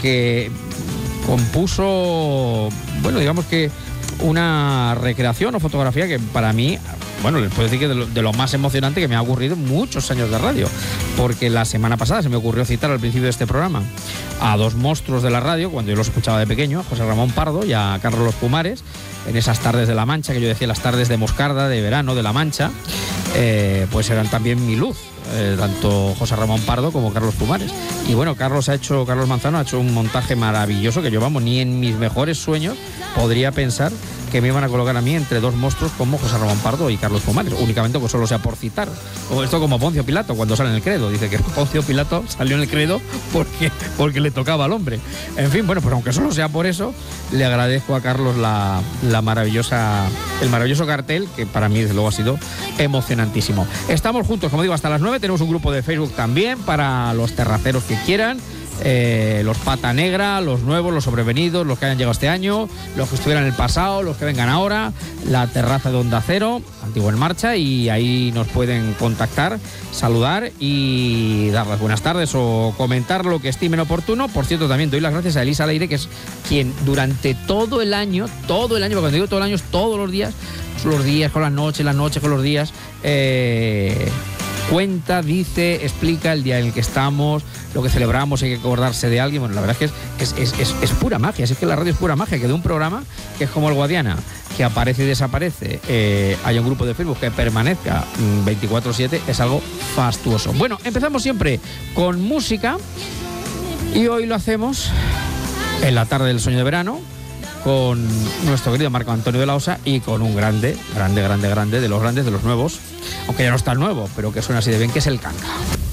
que compuso, bueno, digamos que una recreación o fotografía que para mí, bueno, les puedo decir que de lo más emocionante que me ha ocurrido en muchos años de radio, porque la semana pasada se me ocurrió citar al principio de este programa a dos monstruos de la radio, cuando yo los escuchaba de pequeño, a José Ramón Pardo y a Carlos Pumares, en esas tardes de La Mancha, que yo decía las tardes de Moscarda, de verano, de La Mancha, pues eran también mi luz, tanto José Ramón Pardo como Carlos Pumares. Y bueno, Carlos Manzano ha hecho un montaje maravilloso que yo, vamos, ni en mis mejores sueños podría pensar que me iban a colocar a mí entre dos monstruos como José Ramón Pardo y Carlos Pumares, únicamente que solo sea por citar. O esto como Poncio Pilato cuando sale en el credo, dice que Poncio Pilato salió en el credo porque le tocaba al hombre. En fin, bueno, pues aunque solo sea por eso, le agradezco a Carlos el maravilloso cartel, que para mí desde luego ha sido emocionantísimo. Estamos juntos, como digo, hasta las 9, tenemos un grupo de Facebook también para los terraceros que quieran. Los pata negra, los nuevos, los sobrevenidos, los que hayan llegado este año, los que estuvieran en el pasado, los que vengan ahora, la terraza de Onda Cero, Antiguo en Marcha, y ahí nos pueden contactar, saludar y dar las buenas tardes o comentar lo que estimen oportuno. Por cierto, también doy las gracias a Elisa Leire, que es quien durante todo el año, porque cuando digo todo el año es todos los días con las noches con los días, cuenta, dice, explica el día en el que estamos, lo que celebramos, hay que acordarse de alguien. Bueno, la verdad es que es pura magia, es que la radio es pura magia, que de un programa que es como el Guadiana, que aparece y desaparece, hay un grupo de Facebook que permanezca 24/7, es algo fastuoso. Bueno, empezamos siempre con música y hoy lo hacemos en la tarde del sueño de verano con nuestro querido Marco Antonio de la Osa y con un grande de los grandes, de los nuevos, aunque ya no está nuevo, pero que suena así de bien, que es el Canca.